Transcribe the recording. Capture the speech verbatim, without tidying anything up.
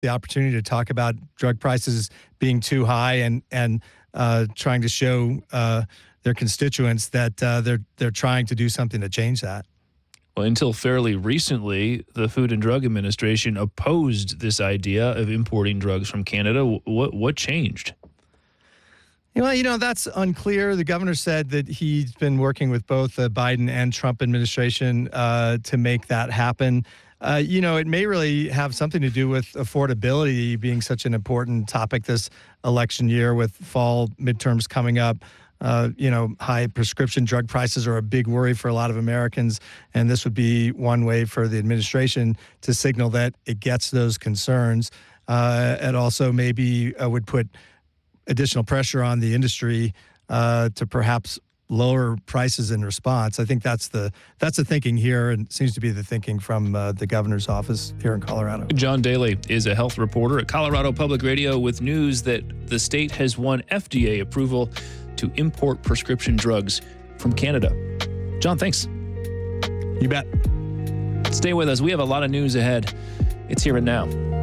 the opportunity to talk about drug prices being too high and and uh, trying to show uh, their constituents that uh, they're they're trying to do something to change that. Well, until fairly recently, the Food and Drug Administration opposed this idea of importing drugs from Canada. What what changed? Well, you know, that's unclear. The governor said that he's been working with both the Biden and Trump administration uh, to make that happen. Uh, you know, it may really have something to do with affordability being such an important topic this election year with fall midterms coming up. Uh, you know, high prescription drug prices are a big worry for a lot of Americans, and this would be one way for the administration to signal that it gets those concerns. Uh, it also maybe uh, would put additional pressure on the industry uh, to perhaps lower prices in response. I think that's the that's the thinking here, and seems to be the thinking from uh, the governor's office here in Colorado. John Daly is a health reporter at Colorado Public Radio with news that the state has won F D A approval to import prescription drugs from Canada. John, thanks. You bet. Stay with us. We have a lot of news ahead. It's Here and Now.